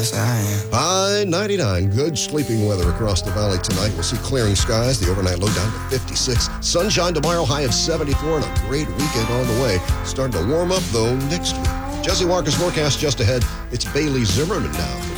Yes, I am. High 99. Good sleeping weather across the valley tonight. We'll see clearing skies. The overnight low down to 56. Sunshine tomorrow, high of 74, and a great weekend on the way. Starting to warm up, though, next week. Jesse Walker's forecast just ahead. It's Bailey Zimmerman now.